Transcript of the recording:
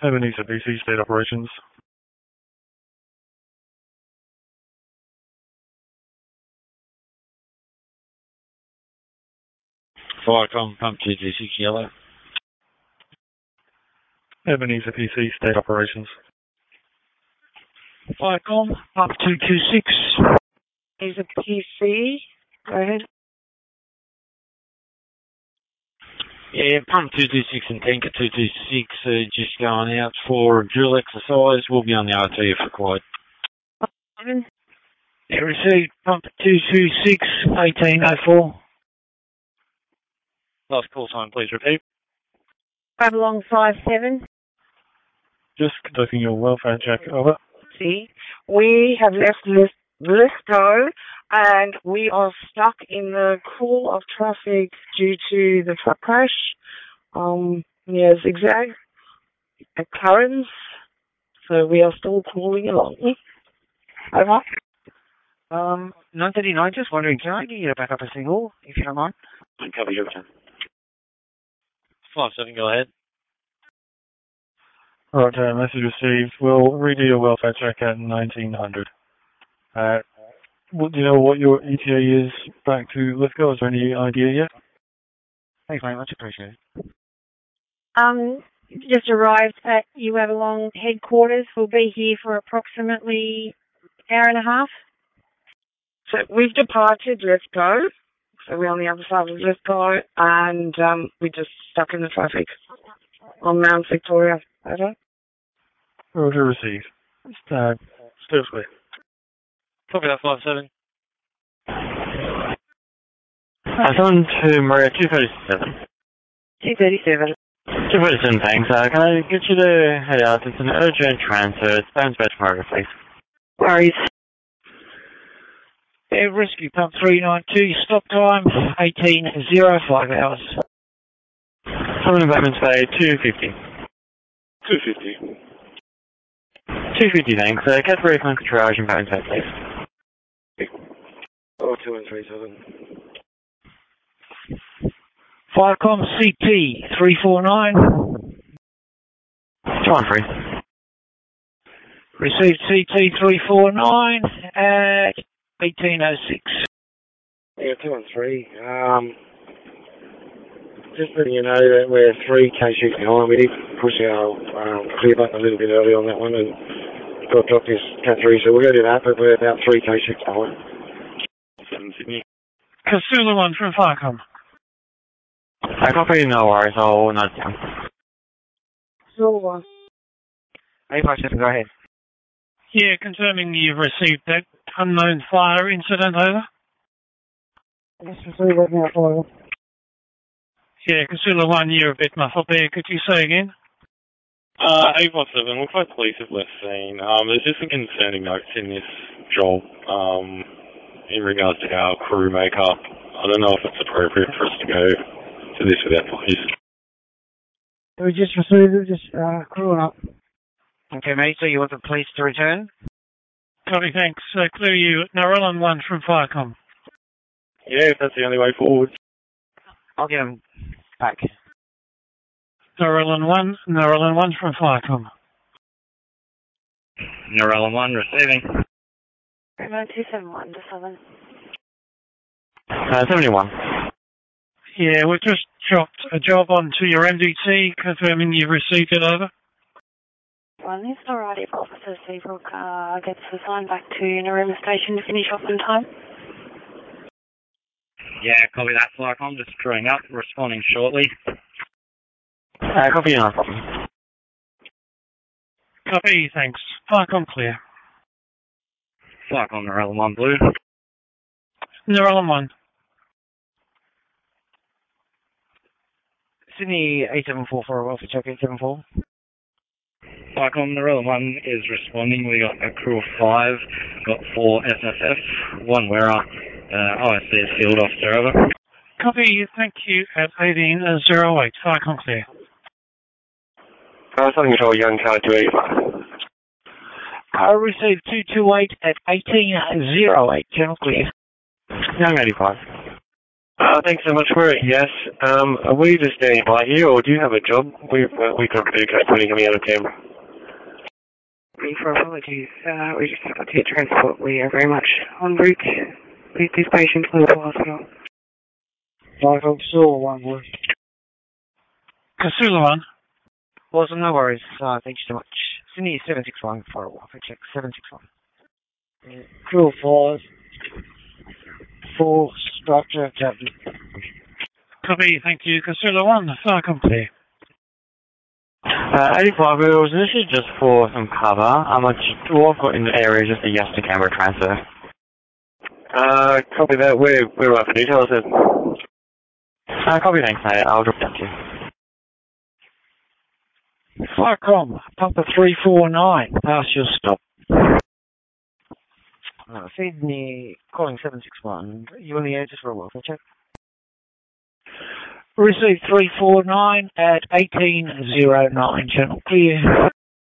Ebenezer BC State Operations. Viacom, pump 226 yellow. Ebenezer PC State Operations. Viacom, pump 226. Ebenezer PC, go ahead. Yeah, pump 226 and tanker 226 just going out for drill exercise. We'll be on the RT if required. Yeah, received pump 226, 1804. Last call sign, please repeat. Babylon 57. Just conducting your welfare check, over. See, we have left Lithgow and we are stuck in the cool of traffic due to the truck crash. Zigzag at Currens. So we are still crawling along. Over. 939, just wondering, can I get you to back up a single, if you don't mind? Cover your return. 57, go ahead. Right, message received. We'll redo your welfare check at 1900. Do you know what your ETA is back to Lithgow? Is there any idea yet? Thanks very much, appreciate it. Just arrived at Avalon headquarters. We'll be here for approximately an hour and a half. So we've departed Lithgow. So we're on the other side of Lithgow and we're just stuck in the traffic on Mount Victoria. Over. Roger received. Still clear. Copy that, 57. Someone to Maria 237. 237. 237, thanks. Can I get you to head out? It's an urgent transfer. It's bound by tomorrow, please. Worries. Yeah, rescue pump 392, stop time 18:05 hours. Someone in Batman's Bay 250. 250. 250, thanks. Cadbury Clinical Triage in Batman's Bay, please. Oh, 2137. Viacom CT 349. 213. Received CT 349 at 18:06. Yeah, 213. Just letting you know that we're 3 k's behind. We did push our clear button a little bit early on that one and got dropped his Cat 3, so we're going to do that, but we're about 3 k's behind. 7 Sydney. Casula 1 from Viacom. I copy, no worries. I'll note it down. Silver. 857, go ahead. Yeah, confirming you've received that unknown fire incident, over. Let's just leave it now for you. Yeah, Casula 1, you're a bit muffled there. Could you say again? 817, we'll both police have left scene. There's just some concerning notes in this job in regards to our crew makeup. I don't know if it's appropriate for us to go to this without police. We just received it, just crewing up. Okay, mate, so you want the police to return? Copy, thanks. Clear you. Narellan 1 from Viacom. Yeah, if that's the only way forward. I'll get him back. Narellan 1 from Viacom. Narellan 1 receiving. 271 to 7. 71. Yeah, we've just dropped a job onto your MDT, confirming you've received it, over. Well, this variety of officers, Seabrook gets assigned back to Narooma Station to finish off in time. Yeah, copy that, Viacom. Just crewing up, responding shortly. Copy, no problem. Copy, thanks. Viacom clear. Viacom, Narellan 1 blue. Narellan 1. Sydney 8744 for a welfare check, 874. Viacom, Narellan 1 is responding. We got a crew of 5, got 4 SSF, 1 wearer, OSC field officer, over. Copy, thank you, at 18:08. Viacom clear. Something control, young car 285. I received 228 at 18:08. Channel clear. Young 85. Thanks so much for it, yes. Are we just standing by here, or do you have a job? We could do Coach 20 coming out of Canberra. For apologies, we just got to get transport. We are very much en route with this patient to the hospital. Michael, Sula 1, was. Casula 1. Awesome, no worries. Thank you so much. Sydney 761 for a welfare check. 761. Crew 5. Full structure, Captain. Copy, thank you. Casula 1, come clear. 85, it was initially just for some cover. All I've got in the area is just a yes to Canberra transfer. Copy that. We're right for details. Copy, thanks, mate. I'll drop that to you. Flycom, Papa 349, pass your stop. Sydney, calling 761. You on the air just for a welfare check? Receive 349 at 1809, channel clear.